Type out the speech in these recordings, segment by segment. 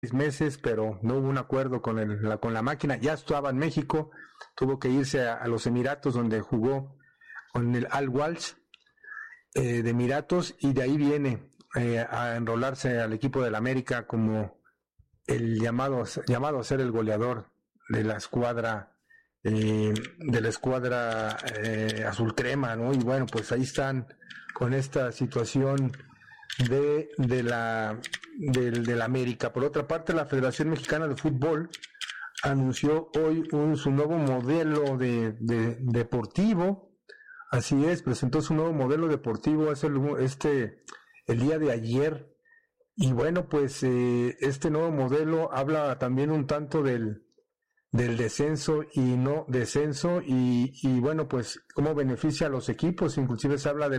meses, pero no hubo un acuerdo con la máquina. Ya estaba en México, tuvo que irse a los Emiratos, donde jugó con el Al-Walsh de Emiratos, y de ahí viene a enrolarse al equipo del América como el llamado a ser el goleador de la escuadra azul crema, ¿no? Y bueno, pues ahí están con esta situación de la América. Por otra parte, la Federación Mexicana de Fútbol anunció hoy su nuevo modelo deportivo. Así es, presentó su nuevo modelo deportivo el día de ayer. Y bueno, pues este nuevo modelo habla también un tanto del descenso y no descenso, y bueno, pues cómo beneficia a los equipos. Inclusive se habla de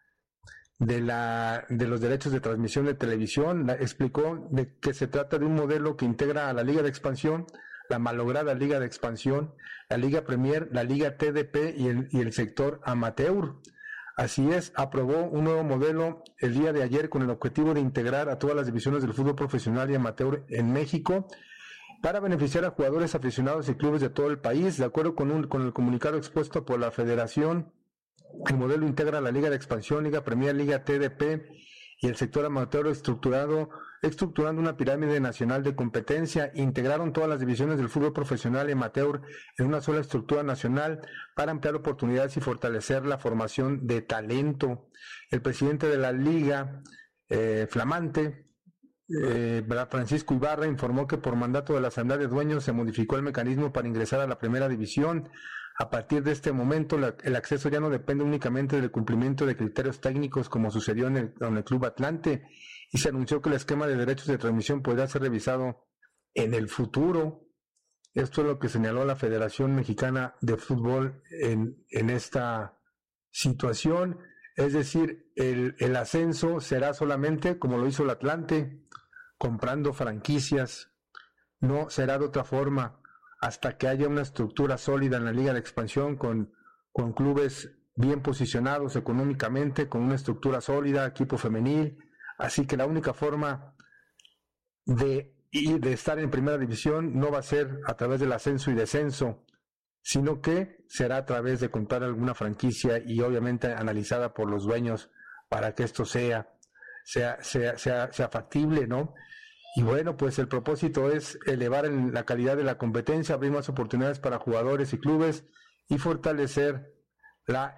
los derechos de transmisión de televisión. Explicó de que se trata de un modelo que integra a la Liga de Expansión, la malograda Liga de Expansión, la Liga Premier, la Liga TDP y el sector amateur. Así es, aprobó un nuevo modelo el día de ayer con el objetivo de integrar a todas las divisiones del fútbol profesional y amateur en México para beneficiar a jugadores, aficionados y clubes de todo el país. De acuerdo con el comunicado expuesto por la Federación, el modelo integra la Liga de Expansión, Liga Premier, Liga TDP y el sector amateur estructurando una pirámide nacional de competencia. Integraron todas las divisiones del fútbol profesional y amateur en una sola estructura nacional para ampliar oportunidades y fortalecer la formación de talento. El presidente de la Liga flamante, Francisco Ibarra, informó que por mandato de la Asamblea de Dueños se modificó el mecanismo para ingresar a la primera división. A partir de este momento, el acceso ya no depende únicamente del cumplimiento de criterios técnicos, como sucedió con el Club Atlante, y se anunció que el esquema de derechos de transmisión podrá ser revisado en el futuro. Esto es lo que señaló la Federación Mexicana de Fútbol en esta situación. Es decir, el ascenso será solamente, como lo hizo el Atlante, comprando franquicias. No será de otra forma, hasta que haya una estructura sólida en la Liga de Expansión con clubes bien posicionados económicamente, con una estructura sólida, equipo femenil. Así que la única forma de estar en primera división no va a ser a través del ascenso y descenso, sino que será a través de comprar alguna franquicia, y obviamente analizada por los dueños para que esto sea factible, ¿no? Y bueno, pues el propósito es elevar la calidad de la competencia, abrir más oportunidades para jugadores y clubes y fortalecer la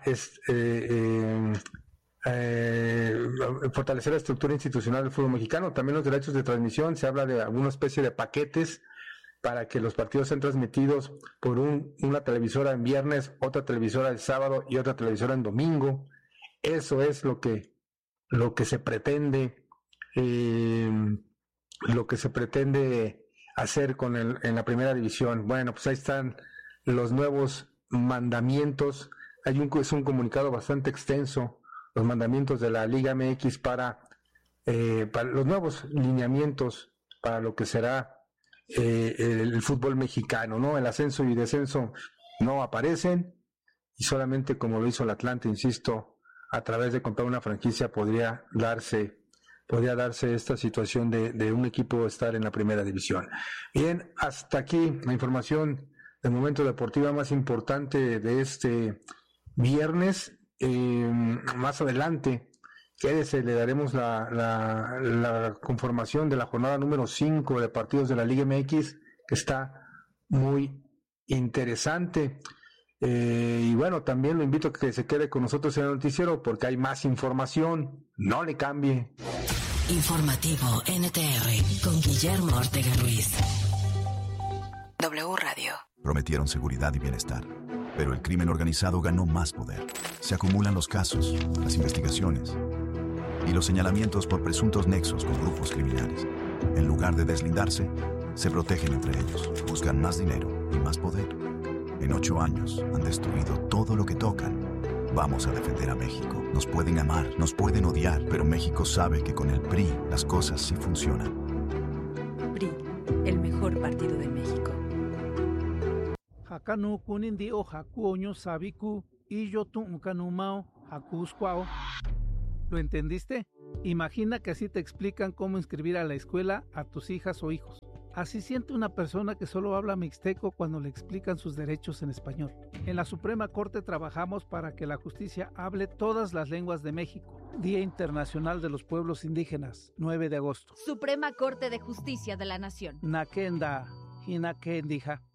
estructura institucional del fútbol mexicano. También los derechos de transmisión, se habla de alguna especie de paquetes para que los partidos sean transmitidos por una televisora en viernes, otra televisora el sábado y otra televisora en domingo. Eso es lo que se pretende hacer en la primera división. Bueno, pues ahí están los nuevos mandamientos. Es un comunicado bastante extenso, los mandamientos de la Liga MX para los nuevos lineamientos para lo que será el fútbol mexicano, ¿no? El ascenso y descenso no aparecen, y solamente, como lo hizo el Atlante, insisto, a través de comprar una franquicia podría darse esta situación de un equipo estar en la primera división. Bien, hasta aquí la información del momento deportiva más importante de este viernes. Más adelante, quédese, le daremos la conformación de la jornada número 5 de partidos de la Liga MX, que está muy interesante. Y bueno, también lo invito a que se quede con nosotros en el noticiero, porque hay más información. No le cambie. Informativo NTR con Guillermo Ortega Ruiz. W Radio. Prometieron seguridad y bienestar, pero el crimen organizado ganó más poder. Se acumulan los casos, las investigaciones y los señalamientos por presuntos nexos con grupos criminales. En lugar de deslindarse, se protegen entre ellos, buscan más dinero y más poder. En 8 años han destruido todo lo que tocan. Vamos a defender a México. Nos pueden amar, nos pueden odiar, pero México sabe que con el PRI las cosas sí funcionan. PRI, el mejor partido de México. Hakanu kunindi o hakuoño sabiku y yo tu unkanumao hakuskwao. ¿Lo entendiste? Imagina que así te explican cómo inscribir a la escuela a tus hijas o hijos. Así siente una persona que solo habla mixteco cuando le explican sus derechos en español. En la Suprema Corte trabajamos para que la justicia hable todas las lenguas de México. Día Internacional de los Pueblos Indígenas, 9 de agosto. Suprema Corte de Justicia de la Nación. Nakenda, Hinakendija.